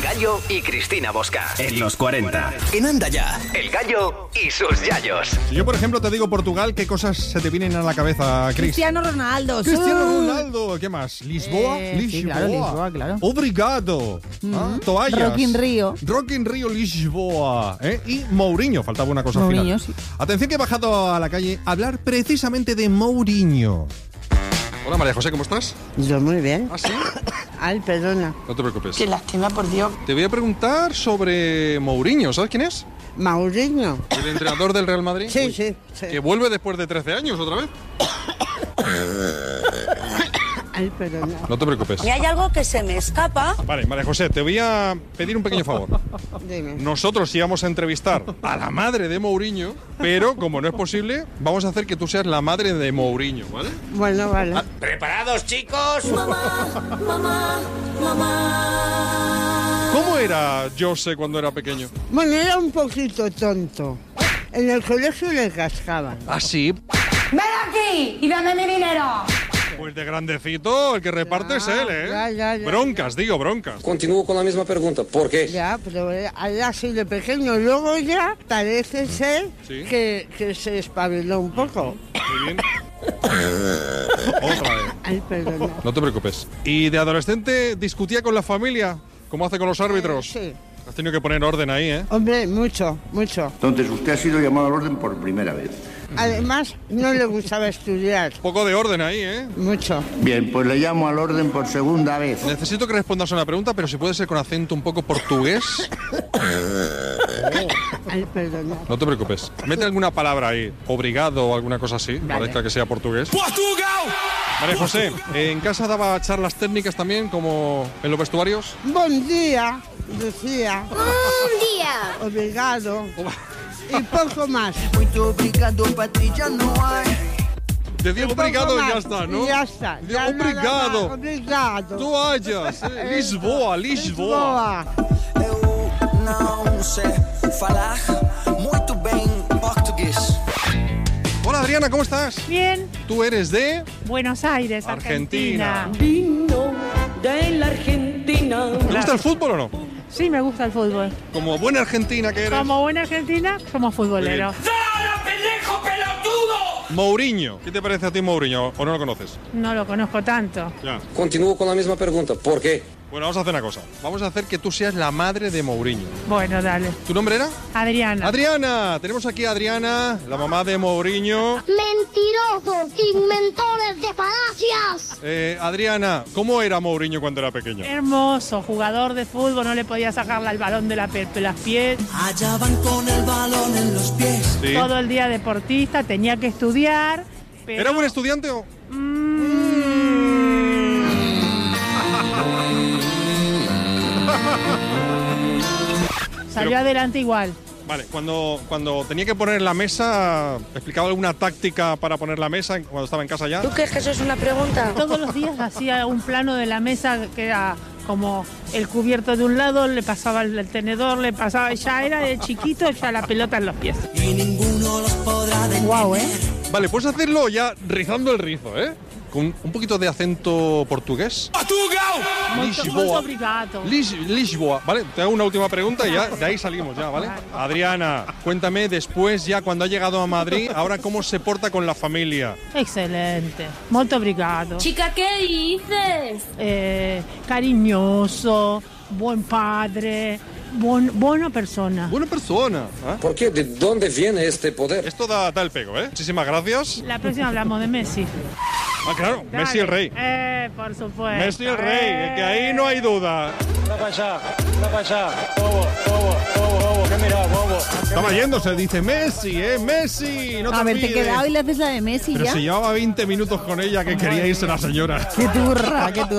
Gallo y Cristina Bosca. En los 40. En Anda Ya. El Gallo y sus yayos. Si yo, por ejemplo, te digo Portugal, ¿qué cosas se te vienen a la cabeza, Cris? Cristiano Ronaldo. Cristiano Ronaldo. ¿Qué más? ¿Lisboa? Sí, claro, Lisboa, claro. Obrigado. Toallas. Rock in Rio. Rock in Rio, Lisboa. Y Mourinho. Faltaba una cosa Mourinho, final. sí. Atención que he bajado a la calle a hablar precisamente de Mourinho. Hola, María José, ¿cómo estás? Yo muy bien. ¿Ah, sí? Ay, perdona. No te preocupes. Qué lástima, por Dios. Te voy a preguntar sobre Mourinho. ¿Sabes quién es? Mourinho. ¿El entrenador del Real Madrid? Sí, Uy, sí. Que vuelve después de 13 años otra vez. Ay, perdona. No te preocupes. Y hay algo que se me escapa. Vale, María José, te voy a pedir un pequeño favor. Dime. Nosotros íbamos a entrevistar a la madre de Mourinho, pero como no es posible, vamos a hacer que tú seas la madre de Mourinho, ¿vale? Bueno, vale. ¿Preparados, chicos? ¿Cómo era Jose cuando era pequeño? Bueno, era un poquito tonto. En el colegio le cascaban. ¿Ah, sí? ¡Ven aquí y dame mi dinero! Pues de grandecito, el que reparte es él, ¿eh? ya. Broncas, digo, broncas. Continúo con la misma pregunta. ¿Por qué? Ya, pero era así de pequeño. Luego ya parece ser Sí. que se espabiló un poco. Muy bien. Otra vez. Ay, perdona. No te preocupes. ¿Y de adolescente discutía con la familia? ¿Cómo hace con los árbitros? Sí. Has tenido que poner orden ahí, ¿eh? Hombre, mucho, mucho. Entonces, usted ha sido llamado al orden por primera vez. Además, no le gustaba estudiar. Un poco de orden ahí, ¿eh? Mucho. Bien, pues le llamo al orden por segunda vez. Necesito que respondas a una pregunta, pero si puede ser con acento un poco portugués. Ay, perdona. No te preocupes. Mete alguna palabra ahí, obrigado o alguna cosa así, parezca que sea portugués. ¡Portugal! María José, ¿en casa daba charlas técnicas también, como en los vestuarios? Buen día, decía. ¡Un día! Obrigado. Y poco más. Decía Y obrigado poco y ya más. está, ¿no? Y ya está. Decía, Ya nada obrigado. más. Obrigado. Toallas, Lisboa, Lisboa. Lisboa. Não sei falar muito bem português. Hola Adriana, ¿cómo estás? Bien, Tú eres de Buenos Aires, Argentina. Vino de la Argentina. ¿Te gusta el fútbol o no? Sí, me gusta el fútbol. Como buena argentina que eres. Como buena argentina, somos futboleros. ¡Dale, pendejo pelotudo! Mourinho, ¿qué te parece a ti Mourinho o no lo conoces? No lo conozco tanto. Ya. Continúo con la misma pregunta. ¿Por qué? Bueno, vamos a hacer una cosa. Vamos a hacer que tú seas la madre de Mourinho. Bueno, dale. ¿Tu nombre era? Adriana. Adriana. Tenemos aquí a Adriana, la mamá de Mourinho. ¡Mentirosos! ¡Inventores de falacias! Adriana, ¿cómo era Mourinho cuando era pequeño? Hermoso, jugador de fútbol, no le podía sacarle el balón de las pies. Allá van con el balón en los pies. Sí. Todo el día deportista, tenía que estudiar. Pero... ¿Era buen estudiante o...? Salió adelante igual. Vale, cuando tenía que poner la mesa, ¿explicaba alguna táctica para poner la mesa cuando estaba en casa ya? ¿Tú crees que eso es una pregunta? Todos los días hacía un plano de la mesa que era como el cubierto de un lado, le pasaba el tenedor, le pasaba, ya era de chiquito, ya la pelota en los pies. Y ninguno los podrá detener. Guau, ¿eh? Vale, puedes hacerlo ya rizando el rizo, ¿eh? Con un poquito de acento portugués. Molto obrigado. Lisboa. Vale, te hago una última pregunta y ya de ahí salimos ya, ¿vale? Adriana, cuéntame después ya cuando ha llegado a Madrid, ahora cómo se porta con la familia. Excelente, molto obrigado. Chica, ¿qué dices? Cariñoso, buen padre, buena persona. Buena persona. ¿Eh? ¿Por qué? ¿De dónde viene este poder? Esto da el pego, ¿eh? Muchísimas gracias. La próxima hablamos de Messi. Ah, claro, Dale. Messi el rey. Por supuesto. Messi el rey, es que ahí no hay duda. Estaba yéndose, dice Messi, Messi. No te A ver, te olvides. quedaba y le haces la de Messi Pero ya. si llevaba 20 minutos con ella que quería irse la señora. Qué turra, qué turra.